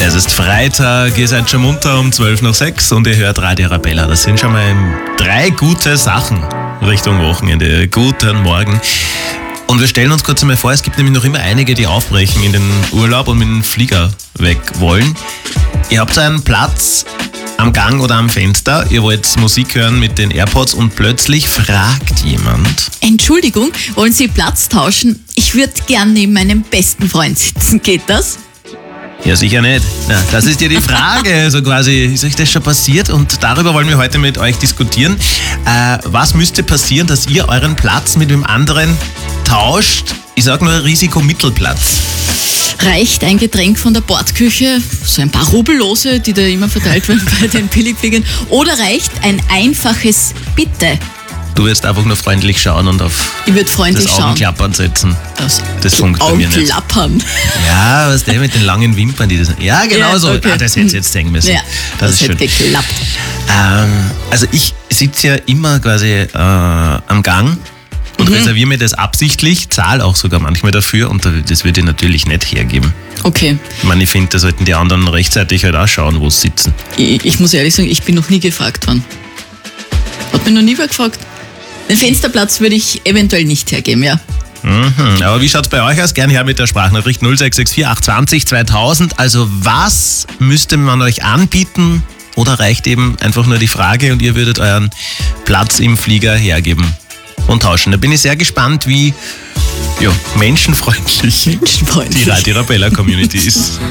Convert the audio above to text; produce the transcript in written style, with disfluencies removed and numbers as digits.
Es ist Freitag, ihr seid schon munter um 5:12 und ihr hört Radio Arabella. Das sind schon mal 3 gute Sachen Richtung Wochenende. Guten Morgen. Und wir stellen uns kurz einmal vor, es gibt nämlich noch immer einige, die aufbrechen in den Urlaub und mit dem Flieger weg wollen. Ihr habt einen Platz am Gang oder am Fenster, ihr wollt Musik hören mit den AirPods und plötzlich fragt jemand: Entschuldigung, wollen Sie Platz tauschen? Ich würde gern neben meinem besten Freund sitzen. Geht das? Ja, sicher nicht. Na, das ist ja die Frage. So quasi, ist euch das schon passiert? Und darüber wollen wir heute mit euch diskutieren. Was müsste passieren, dass ihr euren Platz mit dem anderen tauscht? Ich sag nur Risikomittelplatz. Reicht ein Getränk von der Bordküche, so ein paar Rubellose, die da immer verteilt werden bei den Billigfliegern, oder reicht ein einfaches Bitte? Du wirst einfach nur freundlich schauen und auf Ich würde freundlich das schauen. Augenklappern setzen. Das funkt bei mir nicht. Augenklappern. Ja, was der mit den langen Wimpern, die das. Ja, genau Ja, so. okay. Das hätte jetzt denken müssen. Ja, das ist schön. hätte geklappt. Also ich sitze ja immer quasi am Gang und reserviere mir das absichtlich, zahle auch sogar manchmal dafür und das würde ich natürlich nicht hergeben. Okay. Ich meine, ich finde, da sollten die anderen rechtzeitig halt auch schauen, wo sie sitzen. Ich muss ehrlich sagen, ich bin noch nie gefragt worden. Hat mich noch nie wer gefragt. Den Fensterplatz würde ich eventuell nicht hergeben, ja. Aber wie schaut es bei euch aus? Gerne her mit der Sprachnachricht 0664 820 2000. Also was müsste man euch anbieten oder reicht eben einfach nur die Frage und ihr würdet euren Platz im Flieger hergeben und tauschen? Da bin ich sehr gespannt, wie menschenfreundlich die Radio Arabella Community ist.